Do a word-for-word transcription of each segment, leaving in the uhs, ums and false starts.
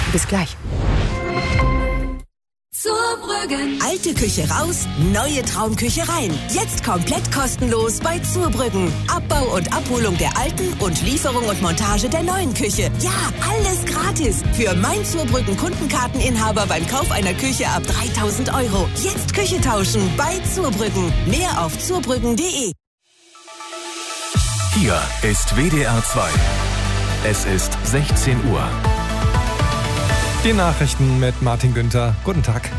Bis gleich. Zurbrüggen. Alte Küche raus, neue Traumküche rein. Jetzt komplett kostenlos bei Zurbrüggen. Abbau und Abholung der alten und Lieferung und Montage der neuen Küche. Ja, alles gratis. Für mein Zurbrüggen Kundenkarteninhaber beim Kauf einer Küche ab dreitausend Euro. Jetzt Küche tauschen bei Zurbrüggen. Mehr auf zurbrüggen punkt de. Hier ist W D R zwei. Es ist sechzehn Uhr. Die Nachrichten mit Martin Günther. Guten Tag.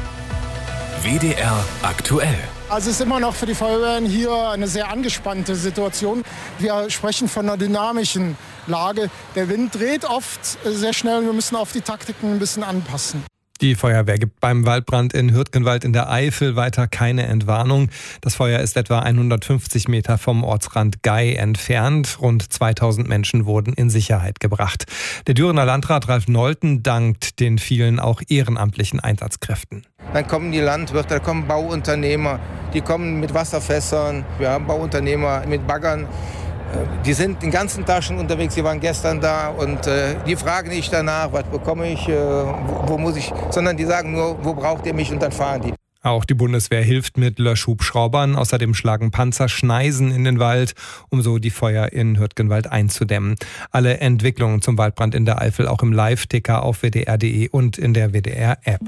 W D R aktuell. Also es ist immer noch für die Feuerwehren hier eine sehr angespannte Situation. Wir sprechen von einer dynamischen Lage. Der Wind dreht oft sehr schnell und wir müssen auf die Taktiken ein bisschen anpassen. Die Feuerwehr gibt beim Waldbrand in Hürtgenwald in der Eifel weiter keine Entwarnung. Das Feuer ist etwa hundertfünfzig Meter vom Ortsrand Gei entfernt. Rund zweitausend Menschen wurden in Sicherheit gebracht. Der Dürener Landrat Ralf Nolten dankt den vielen auch ehrenamtlichen Einsatzkräften. Dann kommen die Landwirte, da kommen Bauunternehmer, die kommen mit Wasserfässern. Wir haben Bauunternehmer mit Baggern. Die sind den ganzen Tag schon unterwegs, die waren gestern da und äh, die fragen nicht danach, was bekomme ich, äh, wo, wo muss ich, sondern die sagen nur, wo braucht ihr mich und dann fahren die. Auch die Bundeswehr hilft mit Löschhubschraubern. Außerdem schlagen Panzer Schneisen in den Wald, um so die Feuer in Hürtgenwald einzudämmen. Alle Entwicklungen zum Waldbrand in der Eifel auch im Live-Ticker auf w d r punkt de und in der W D R-App.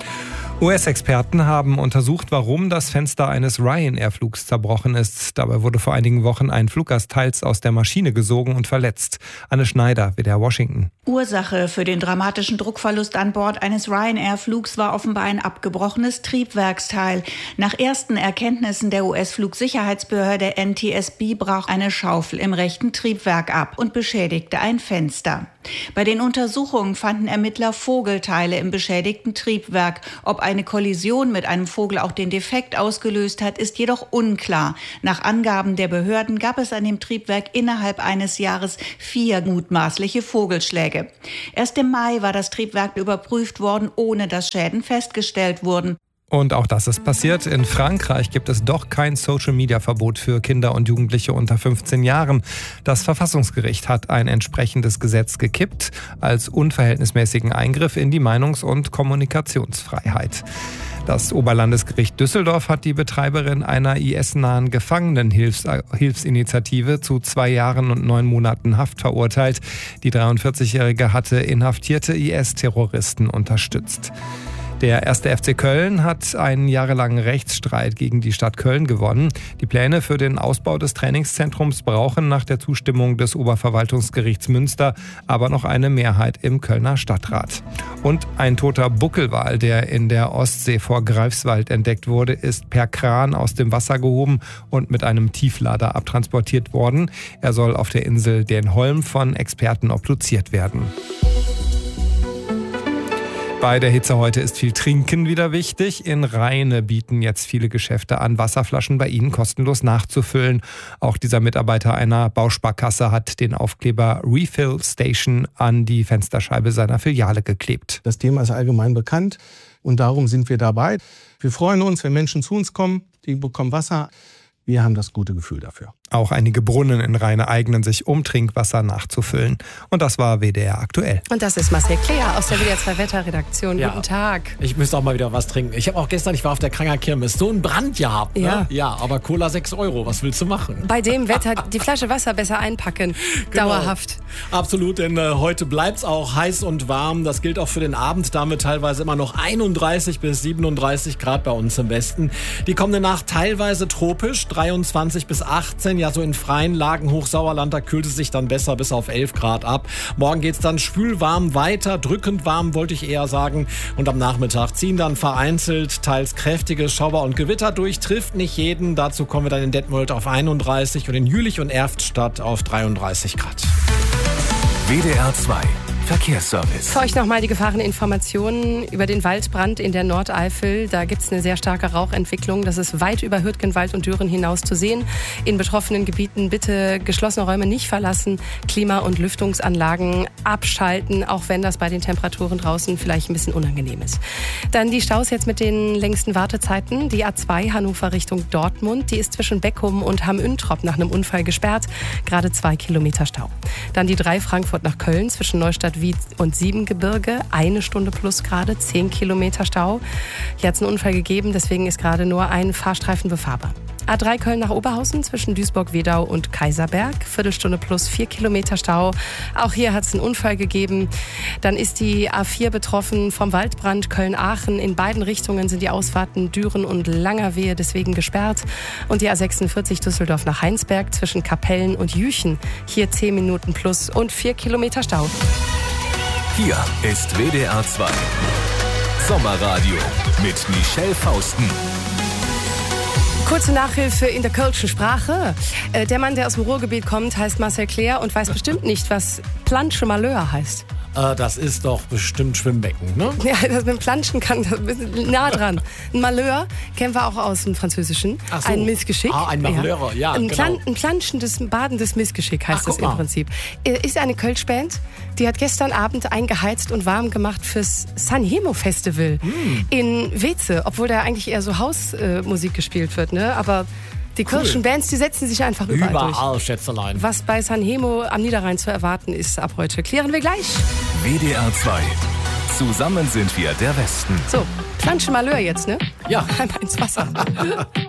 U S-Experten haben untersucht, warum das Fenster eines Ryanair-Flugs zerbrochen ist. Dabei wurde vor einigen Wochen ein Fluggast teils aus der Maschine gesogen und verletzt. Anne Schneider, W D R Washington. Ursache für den dramatischen Druckverlust an Bord eines Ryanair-Flugs war offenbar ein abgebrochenes Triebwerksteil. Nach ersten Erkenntnissen der U S-Flugsicherheitsbehörde N T S B brach eine Schaufel im rechten Triebwerk ab und beschädigte ein Fenster. Bei den Untersuchungen fanden Ermittler Vogelteile im beschädigten Triebwerk. Ob eine Kollision mit einem Vogel auch den Defekt ausgelöst hat, ist jedoch unklar. Nach Angaben der Behörden gab es an dem Triebwerk innerhalb eines Jahres vier mutmaßliche Vogelschläge. Erst im Mai war das Triebwerk überprüft worden, ohne dass Schäden festgestellt wurden. Und auch das ist passiert. In Frankreich gibt es doch kein Social-Media-Verbot für Kinder und Jugendliche unter fünfzehn Jahren. Das Verfassungsgericht hat ein entsprechendes Gesetz gekippt als unverhältnismäßigen Eingriff in die Meinungs- und Kommunikationsfreiheit. Das Oberlandesgericht Düsseldorf hat die Betreiberin einer I S-nahen Gefangenenhilfsinitiative zu zwei Jahren und neun Monaten Haft verurteilt. Die dreiundvierzigjährige hatte inhaftierte I S-Terroristen unterstützt. Der erste F C Köln hat einen jahrelangen Rechtsstreit gegen die Stadt Köln gewonnen. Die Pläne für den Ausbau des Trainingszentrums brauchen nach der Zustimmung des Oberverwaltungsgerichts Münster aber noch eine Mehrheit im Kölner Stadtrat. Und ein toter Buckelwal, der in der Ostsee vor Greifswald entdeckt wurde, ist per Kran aus dem Wasser gehoben und mit einem Tieflader abtransportiert worden. Er soll auf der Insel Denholm von Experten obduziert werden. Bei der Hitze heute ist viel Trinken wieder wichtig. In Rheine bieten jetzt viele Geschäfte an, Wasserflaschen bei ihnen kostenlos nachzufüllen. Auch dieser Mitarbeiter einer Bausparkasse hat den Aufkleber Refill Station an die Fensterscheibe seiner Filiale geklebt. Das Thema ist allgemein bekannt und darum sind wir dabei. Wir freuen uns, wenn Menschen zu uns kommen, die bekommen Wasser. Wir haben das gute Gefühl dafür. Auch einige Brunnen in Rheine eignen sich, um Trinkwasser nachzufüllen. Und das war W D R aktuell. Und das ist Marcel Klea aus der W D R zwei Wetterredaktion. Ja. Guten Tag. Ich müsste auch mal wieder was trinken. Ich habe auch gestern, ich war auf der Kranger Kirmes, so einen Brand gehabt. Ne? Ja. Ja, aber Cola sechs Euro, was willst du machen? Bei dem Wetter die Flasche Wasser besser einpacken. Genau. Dauerhaft. Absolut, denn äh, heute bleibt es auch heiß und warm. Das gilt auch für den Abend. Damit teilweise immer noch einunddreißig bis siebenunddreißig Grad bei uns im Westen. Die kommende Nacht teilweise tropisch, dreiundzwanzig bis achtzehn. Ja, so in freien Lagen Hochsauerland, da kühlt es sich dann besser bis auf elf Grad ab. Morgen geht es dann schwülwarm weiter, drückend warm wollte ich eher sagen. Und am Nachmittag ziehen dann vereinzelt teils kräftige Schauer und Gewitter durch. Trifft nicht jeden. Dazu kommen wir dann in Detmold auf einunddreißig und in Jülich und Erftstadt auf dreiunddreißig Grad. W D R zwei Verkehrsservice. Für euch nochmal die Gefahreninformationen über den Waldbrand in der Nordeifel. Da gibt es eine sehr starke Rauchentwicklung. Das ist weit über Hürtgenwald und Düren hinaus zu sehen. In betroffenen Gebieten bitte geschlossene Räume nicht verlassen. Klima- und Lüftungsanlagen abschalten, auch wenn das bei den Temperaturen draußen vielleicht ein bisschen unangenehm ist. Dann die Staus jetzt mit den längsten Wartezeiten. Die A zwei Hannover Richtung Dortmund. Die ist zwischen Beckum und Hamm-Üntrop nach einem Unfall gesperrt. Gerade zwei Kilometer Stau. Dann die drei Frankfurt nach Köln zwischen Neustadt Nord und Siebengebirge, eine Stunde plus gerade, zehn Kilometer Stau. Hier hat es einen Unfall gegeben, deswegen ist gerade nur ein Fahrstreifen befahrbar. A drei Köln nach Oberhausen zwischen Duisburg-Wedau und Kaiserberg. Viertelstunde plus vier Kilometer Stau. Auch hier hat es einen Unfall gegeben. Dann ist die A vier betroffen vom Waldbrand Köln-Aachen. In beiden Richtungen sind die Ausfahrten Düren und Langerwehe deswegen gesperrt. Und die A sechsundvierzig Düsseldorf nach Heinsberg zwischen Kapellen und Jüchen. Hier zehn Minuten plus und vier Kilometer Stau. Hier ist W D R zwei Sommerradio mit Michelle Fausten. Kurze Nachhilfe in der kölschen Sprache. Der Mann, der aus dem Ruhrgebiet kommt, heißt Marcel Clair und weiß bestimmt nicht, was Planche Malheur heißt. Äh, das ist doch bestimmt Schwimmbecken, ne? Ja, das mit dem Planschen kann das ist nah dran. Ein Malheur kennen wir auch aus dem Französischen. Ach so. Ein Missgeschick. Ah, ein Malheur, ja, ein, genau. Plan, ein planschendes, badendes Missgeschick heißt Ach, das guck im mal. Prinzip. Ist eine Kölsch-Band, die hat gestern Abend eingeheizt und warm gemacht fürs Sanremo Festival Mm. in Weze, obwohl da eigentlich eher so Hausmusik äh, gespielt wird, ne? Aber die kölschen Bands, die setzen sich einfach überall, Überall, durch. Schätzelein. Was bei Sanremo am Niederrhein zu erwarten ist ab heute, klären wir gleich. W D R zwei. Zusammen sind wir der Westen. So, Planche Malheur jetzt, ne? Ja. Einmal ins Wasser.